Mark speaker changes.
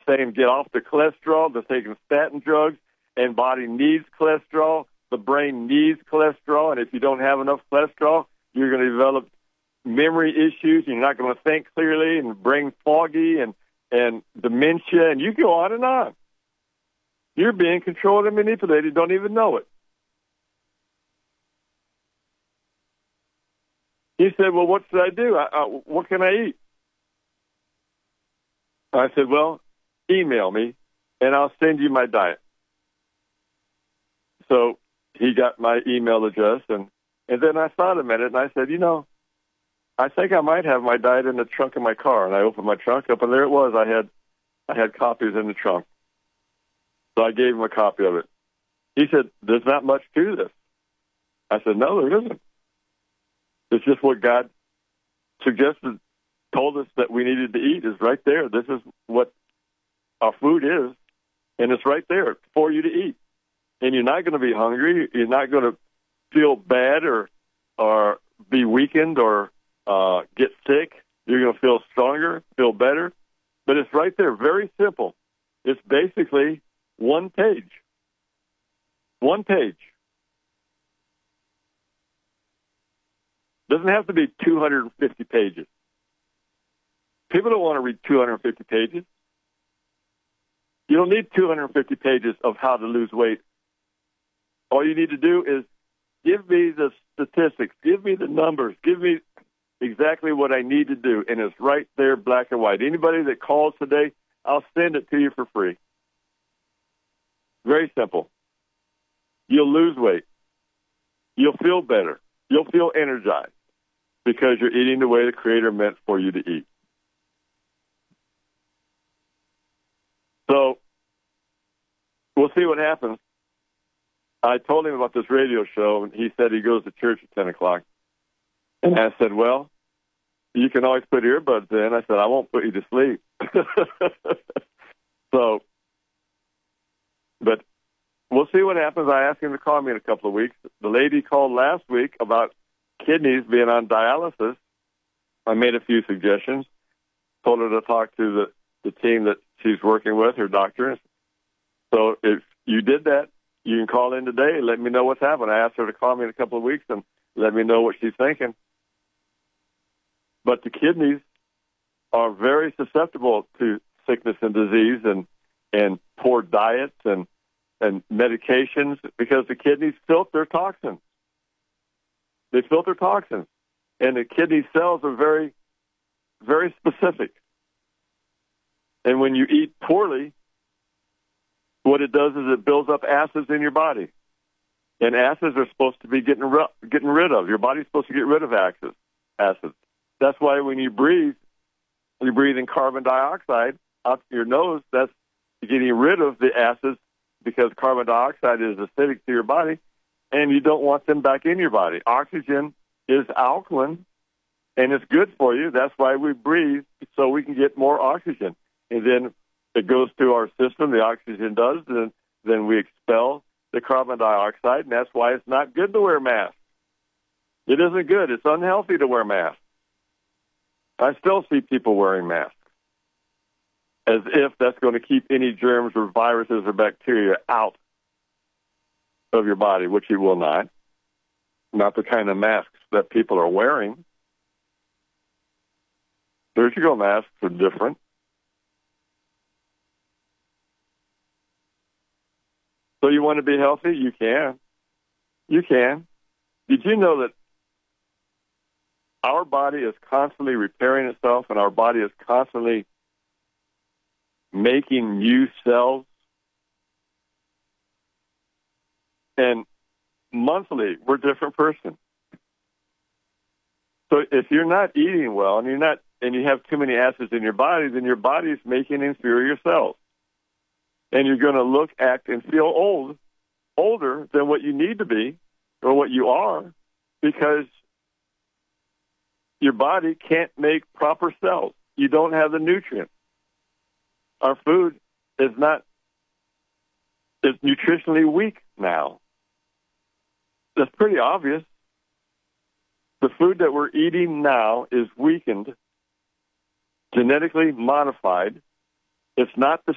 Speaker 1: saying get off the cholesterol. They're taking statin drugs, and body needs cholesterol. The brain needs cholesterol, and if you don't have enough cholesterol, you're going to develop memory issues. You're not going to think clearly, and brain foggy, and dementia, and you go on and on. You're being controlled and manipulated. Don't even know it. He said, well, what should I do? What can I eat? I said, well, email me, and I'll send you my diet. So he got my email address, and then I thought a minute, and I said, I think I might have my diet in the trunk of my car. And I opened my trunk up, and there it was. I had copies in the trunk. So I gave him a copy of it. He said, there's not much to this. I said, no, there isn't. It's just what God suggested, told us that we needed to eat is right there. This is what our food is, and it's right there for you to eat. And you're not going to be hungry. You're not going to feel bad or be weakened or get sick. You're going to feel stronger, feel better. But it's right there, very simple. It's basically one page. One page. Doesn't have to be 250 pages. People don't want to read 250 pages. You don't need 250 pages of how to lose weight. All you need to do is give me the statistics, give me the numbers, give me exactly what I need to do, and it's right there, black and white. Anybody that calls today, I'll send it to you for free. Very simple. You'll lose weight. You'll feel better. You'll feel energized because you're eating the way the Creator meant for you to eat. So we'll see what happens. I told him about this radio show, and he said he goes to church at 10 o'clock. And I said, well, you can always put earbuds in. I said, I won't put you to sleep. But we'll see what happens. I asked him to call me in a couple of weeks. The lady called last week about kidneys being on dialysis. I made a few suggestions, told her to talk to the team that she's working with, her doctor. So if you did that, you can call in today and let me know what's happened. I asked her to call me in a couple of weeks and let me know what she's thinking. But the kidneys are very susceptible to sickness and disease and poor diets and medications because the kidneys filter toxins. They filter toxins. And the kidney cells are very, very specific. And when you eat poorly, what it does is it builds up acids in your body. And acids are supposed to be getting rid of. Your body's supposed to get rid of acids. That's why when you breathe in carbon dioxide out your nose, that's getting rid of the acids because carbon dioxide is acidic to your body, and you don't want them back in your body. Oxygen is alkaline, and it's good for you. That's why we breathe, so we can get more oxygen. And then it goes through our system, the oxygen does, and then we expel the carbon dioxide, and that's why it's not good to wear masks. It isn't good. It's unhealthy to wear masks. I still see people wearing masks as if that's going to keep any germs or viruses or bacteria out of your body, which it will not. Not the kind of masks that people are wearing. Surgical masks are different. So you want to be healthy? You can. You can. Did you know that our body is constantly repairing itself and our body is constantly making new cells? And monthly, we're a different person. So if you're not eating well and you have too many acids in your body, then your body is making inferior cells. And you're going to look, act, and feel older than what you need to be or what you are because your body can't make proper cells. You don't have the nutrients. Our food is nutritionally weak now. That's pretty obvious. The food that we're eating now is weakened, genetically modified. It's not the